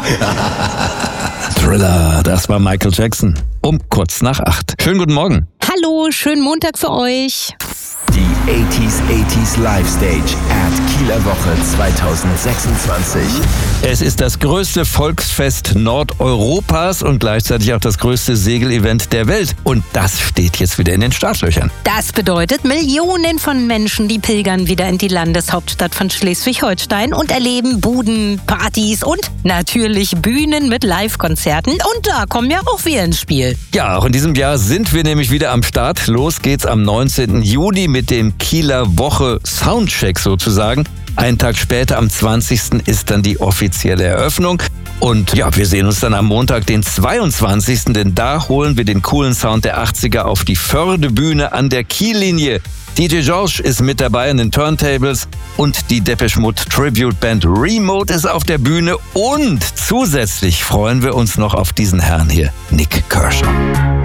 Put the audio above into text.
Thriller, das war Michael Jackson. Um kurz nach 8. Schönen guten Morgen. Hallo, schönen Montag für euch. Die 80s Live Stage at Kieler Woche 2026. Es ist das größte Volksfest Nordeuropas und gleichzeitig auch das größte Segelevent der Welt. Und das steht jetzt wieder in den Startlöchern. Das bedeutet, Millionen von Menschen, die pilgern wieder in die Landeshauptstadt von Schleswig-Holstein und erleben Buden, Partys und natürlich Bühnen mit Live-Konzerten. Und da kommen ja auch wir ins Spiel. Ja, auch in diesem Jahr sind wir nämlich wieder am Start. Los geht's am 19. Juni mit dem Kieler Woche Soundcheck sozusagen. Einen Tag später, am 20. ist dann die offizielle Eröffnung. Und ja, wir sehen uns dann am Montag, den 22., denn da holen wir den coolen Sound der 80er auf die Fördebühne an der Kiellinie. DJ George ist mit dabei an den Turntables und die Depeche Mode Tribute Band Remote ist auf der Bühne. Und zusätzlich freuen wir uns noch auf diesen Herrn hier, Nik Kershaw.